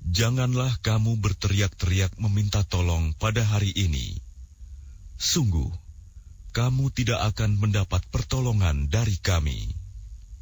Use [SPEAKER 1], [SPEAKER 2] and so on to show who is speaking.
[SPEAKER 1] Janganlah kamu berteriak-teriak meminta tolong pada hari ini. Sungguh, kamu tidak akan mendapat pertolongan dari kami.